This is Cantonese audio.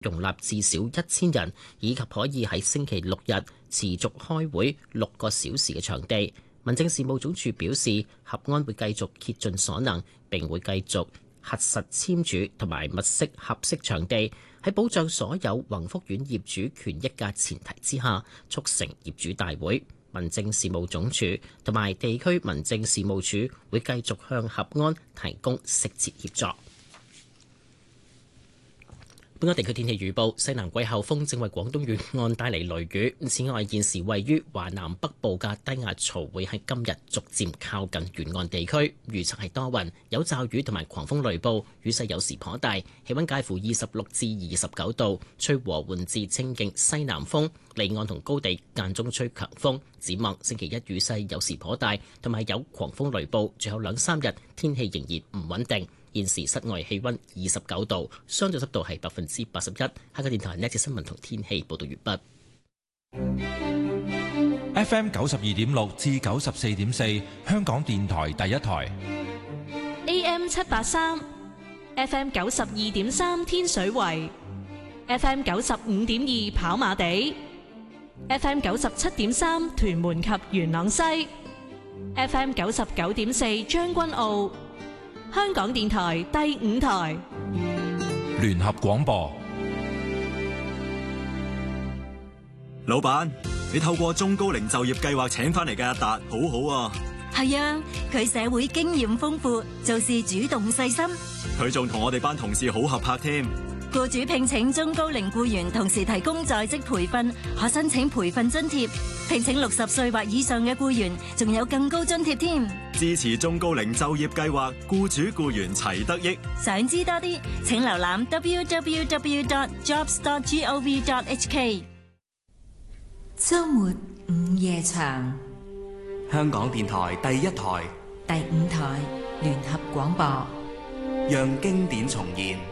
容納至少1000人，以及可以喺星期六日持續開會6個小時嘅場地。民政事務總署表示，合安會繼續竭盡所能，並會繼續核實簽署同埋物色合適場地，喺保障所有宏福苑業主權益嘅前提之下，促成業主大會。民政事務總署同埋地區民政事務處會繼續向合安提供適切協助。本港地區天氣預報：西南季候風正為廣東沿岸帶嚟雷雨。此外，現時位於華南北部嘅低壓槽會喺今日逐漸靠近沿岸地區。預測係多雲，有驟雨同埋狂風雷暴，雨勢有時頗大。氣溫介乎26至29度，吹和緩至清勁西南風。離岸同高地間中吹強風。展望星期一雨勢有時頗大，同埋有狂風雷暴。最後2-3日天氣仍然唔穩定。現時室外氣溫29度，相對濕度係81%。香港電台呢節新聞同天氣報道完畢。FM 92.6至94.4，香港電台第一台。 AM 783 ，FM 92.3天水圍，FM 95.2跑馬地，FM 97.3屯門及元朗西，FM 99.4將軍澳。香港電台第5台聯合廣播。 老闆，你透過中高齡就業計劃請翻嚟嘅阿達，好好啊。 係啊，佢社會經驗豐富，做事主動細心。 佢仲同我哋班同事好合拍添。 僱主聘請中高齡僱員，同時提供在職培訓，可申請培訓津貼。聘請60歲或以上嘅僱員，仲有更高津貼添。 支持中高齡就業計劃，僱主僱員齊得益。 想知多啲，請瀏覽 www.jobs.gov.hk。周末午夜場， 香港電台第一台、 第5台聯合廣播， 讓經典重現。